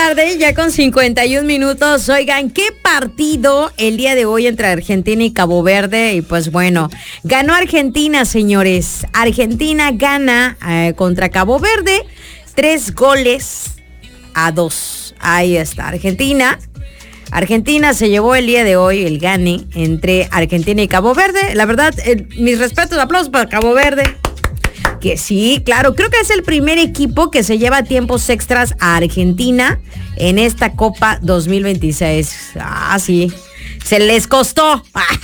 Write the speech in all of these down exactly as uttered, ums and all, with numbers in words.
tarde, ya con cincuenta y un minutos. Oigan, ¿qué partido el día de hoy entre Argentina y Cabo Verde? Y pues bueno, ganó Argentina, señores. Argentina gana eh, contra Cabo Verde, tres goles a dos. Ahí está, Argentina. Argentina se llevó el día de hoy el gane entre Argentina y Cabo Verde. La verdad, eh, mis respetos, aplausos para Cabo Verde. Que sí, claro, creo que es el primer equipo que se lleva tiempos extras a Argentina en esta Copa dos mil veintiséis. Ah, sí. Se les costó.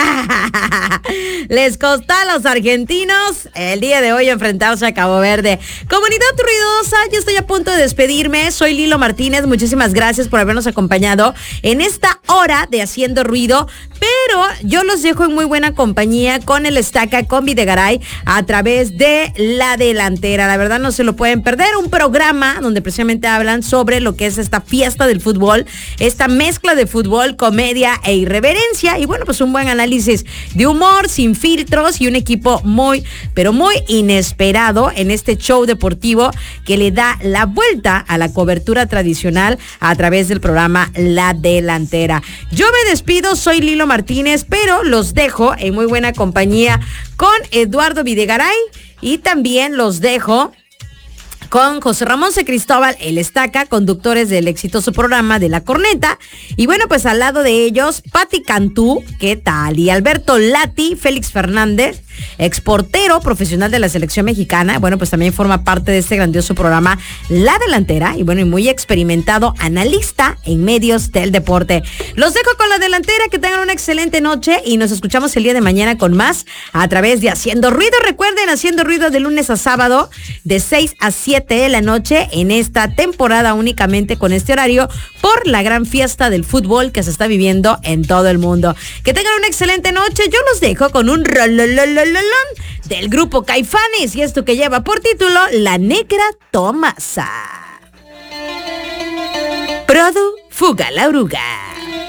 Les costó a los argentinos el día de hoy enfrentarse a Cabo Verde. Comunidad ruidosa, yo estoy a punto de despedirme. Soy Lilo Martínez. Muchísimas gracias por habernos acompañado en esta hora de Haciendo Ruido. Pero yo los dejo en muy buena compañía con el Estaca, con Videgaray, a través de La Delantera. La verdad no se lo pueden perder. Un programa donde precisamente hablan sobre lo que es esta fiesta del fútbol, esta mezcla de fútbol, comedia e irreverencia. Y bueno, pues un buen análisis de humor, sin filtros y un equipo muy, pero muy inesperado en este show deportivo que le da la vuelta a la cobertura tradicional a través del programa La Delantera. Yo me despido, soy Lilo Martínez, pero los dejo en muy buena compañía con Eduardo Videgaray y también los dejo con José Ramón C. Cristóbal, el Estaca, conductores del exitoso programa de La Corneta. Y bueno, pues al lado de ellos, Pati Cantú, ¿qué tal? Y Alberto Lati, Félix Fernández, exportero profesional de la selección mexicana. Bueno, pues también forma parte de este grandioso programa La Delantera. Y bueno, y muy experimentado analista en medios del deporte. Los dejo con La Delantera, que tengan una excelente noche y nos escuchamos el día de mañana con más a través de Haciendo Ruido. Recuerden, Haciendo Ruido de lunes a sábado, de seis a siete de la noche en esta temporada, únicamente con este horario, por la gran fiesta del fútbol que se está viviendo en todo el mundo. Que tengan una excelente noche. Yo los dejo con un rolololololón del grupo Caifanes y esto que lleva por título La Negra Tomasa. Produ Fuga la Oruga.